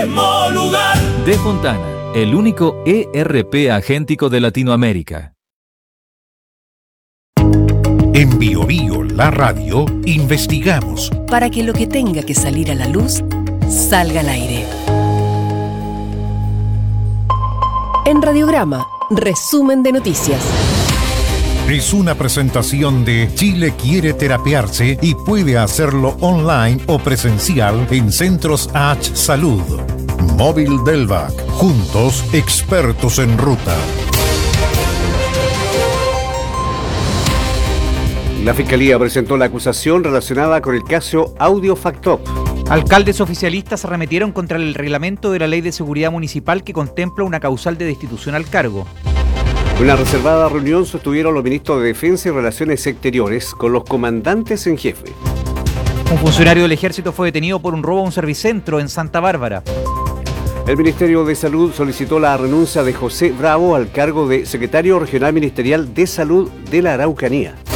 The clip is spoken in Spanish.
mismo lugar. De Fontana, el único ERP agéntico de Latinoamérica. En Bio Bio, la radio, investigamos para que lo que tenga que salir a la luz, salga al aire. En Radiograma, resumen de noticias. Es una presentación de Chile quiere terapiarse y puede hacerlo online o presencial en Centros H Salud. Móvil Delvac, juntos expertos en ruta. La Fiscalía presentó la acusación relacionada con el caso Audiofactop. Alcaldes oficialistas arremetieron contra el reglamento de la Ley de Seguridad Municipal que contempla una causal de destitución al cargo. Una reservada reunión sostuvieron los ministros de Defensa y Relaciones Exteriores con los comandantes en jefe. Un funcionario del Ejército fue detenido por un robo a un servicentro en Santa Bárbara. El Ministerio de Salud solicitó la renuncia de José Bravo al cargo de secretario regional ministerial de Salud de la Araucanía.